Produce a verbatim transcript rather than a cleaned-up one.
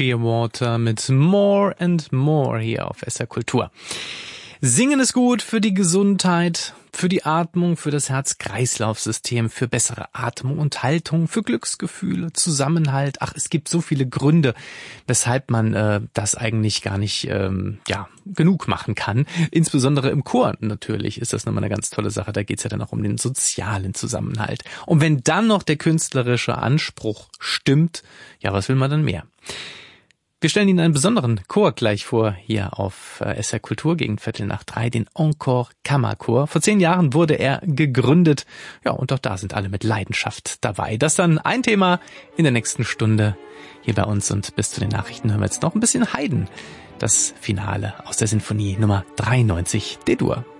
Shearwater mit More and More hier auf S R Kultur. Singen ist gut für die Gesundheit, für die Atmung, für das Herz-Kreislauf-System, für bessere Atmung und Haltung, für Glücksgefühle, Zusammenhalt. Ach, es gibt so viele Gründe, weshalb man äh, das eigentlich gar nicht ähm, ja genug machen kann. Insbesondere im Chor natürlich ist das nochmal eine ganz tolle Sache. Da geht's ja dann auch um den sozialen Zusammenhalt. Und wenn dann noch der künstlerische Anspruch stimmt, ja, was will man dann mehr? Wir stellen Ihnen einen besonderen Chor gleich vor, hier auf S R Kultur gegen Viertel nach drei, den Encore Kammerchor. Vor zehn Jahren wurde er gegründet. Ja, und auch da sind alle mit Leidenschaft dabei. Das dann ein Thema in der nächsten Stunde hier bei uns. Und bis zu den Nachrichten hören wir jetzt noch ein bisschen Haydn. Das Finale aus der Sinfonie Nummer dreiundneunzig D-Dur.